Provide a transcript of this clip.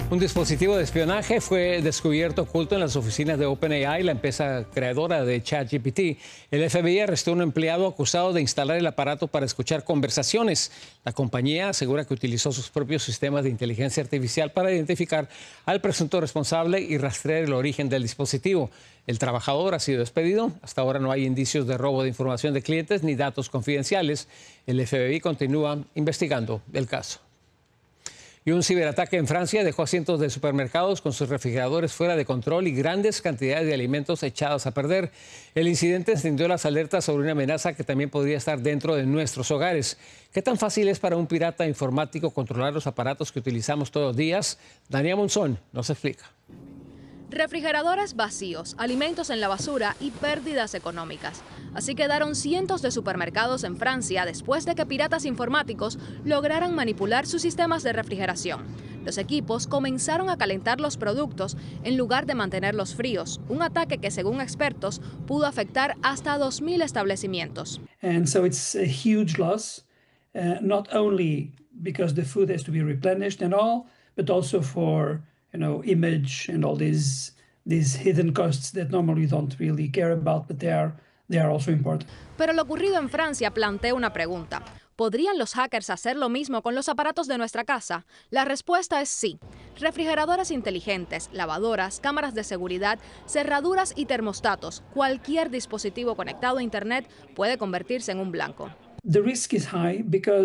Un dispositivo de espionaje fue descubierto oculto en las oficinas de OpenAI, la empresa creadora de ChatGPT. El FBI arrestó a un empleado acusado de instalar el aparato para escuchar conversaciones. La compañía asegura que utilizó sus propios sistemas de inteligencia artificial para identificar al presunto responsable y rastrear el origen del dispositivo. El trabajador ha sido despedido. Hasta ahora no hay indicios de robo de información de clientes ni datos confidenciales. El FBI continúa investigando el caso. Y un ciberataque en Francia dejó a cientos de supermercados con sus refrigeradores fuera de control y grandes cantidades de alimentos echados a perder. El incidente encendió las alertas sobre una amenaza que también podría estar dentro de nuestros hogares. ¿Qué tan fácil es para un pirata informático controlar los aparatos que utilizamos todos los días? Daniela Monzón nos explica. Refrigeradores vacíos, alimentos en la basura y pérdidas económicas. Así quedaron cientos de supermercados en Francia después de que piratas informáticos lograran manipular sus sistemas de refrigeración. Los equipos comenzaron a calentar los productos en lugar de mantenerlos fríos, un ataque que, según expertos, pudo afectar hasta 2.000 establecimientos. And so it's a huge loss, not only because the food has to be replenished and all, but also for image and all these hidden costs that normally you don't really care about, but they are also important. Pero lo ocurrido en Francia plantea una pregunta. ¿Podrían los hackers hacer lo mismo con los aparatos de nuestra casa? La respuesta es sí. Refrigeradores inteligentes, lavadoras, cámaras de seguridad, cerraduras y termostatos. Cualquier dispositivo conectado a Internet puede convertirse en un blanco. The risk is high because